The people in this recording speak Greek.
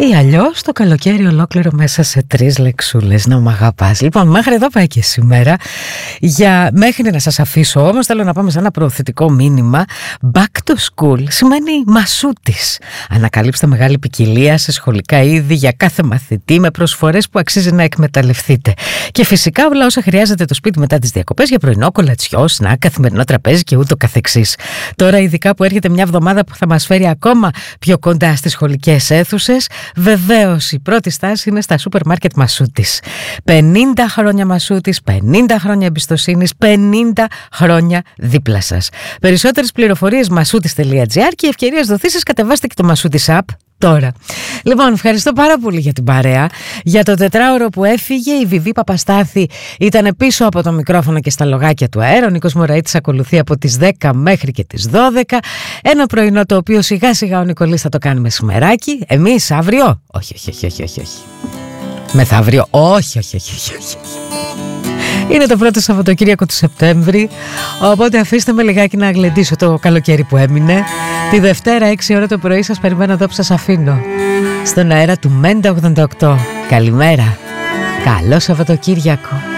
Ή αλλιώς το καλοκαίρι ολόκληρο μέσα σε 3 λεξούλες να μ' αγαπάς. Λοιπόν, μέχρι εδώ πάει και σήμερα. Μέχρι να σας αφήσω όμως θέλω να πάμε σε ένα προωθητικό μήνυμα. Back to school σημαίνει μασούτης. Ανακαλύψτε μεγάλη ποικιλία σε σχολικά είδη για κάθε μαθητή με προσφορές που αξίζει να εκμεταλλευτείτε. Και φυσικά όλα όσα χρειάζεται το σπίτι μετά τις διακοπές για πρωινό, κολατσιό, σνακ, καθημερινό τραπέζι και ούτω καθεξής. Τώρα ειδικά που έρχεται μια εβδομάδα που θα μας φέρει ακόμα πιο κοντά στις σχολικές αίθουσες, βεβαίως η πρώτη στάση είναι στα σούπερ μάρκετ Μασούτης. 50 χρόνια Μασούτης, 50 χρόνια εμπιστοσύνης, 50 χρόνια δίπλα σας. Περισσότερες πληροφορίες masoutis.gr και ευκαιρίες δοθήσεις κατεβάστε και το Μασούτης app τώρα. Λοιπόν, ευχαριστώ πάρα πολύ για την παρέα. Για το τετράωρο που έφυγε, η Βιβί Παπαστάθη ήταν πίσω από το μικρόφωνο και στα λογάκια του αέρα. Ο Νίκος Μωραΐτης ακολουθεί από τις 10 μέχρι και τις 12. Ένα πρωινό το οποίο σιγά σιγά ο Νικολής θα το κάνει μεσημεράκι. Εμείς αύριο, όχι. Μεθαύριο, όχι. Είναι το πρώτο Σαββατοκύριακο του Σεπτέμβρη, οπότε αφήστε με λιγάκι να γλεντήσω το καλοκαίρι που έμεινε. Τη Δευτέρα 6 ώρα το πρωί σας περιμένω εδώ που σας αφήνω στον αέρα του Μέντα 88. Καλημέρα, καλό Σαββατοκύριακο.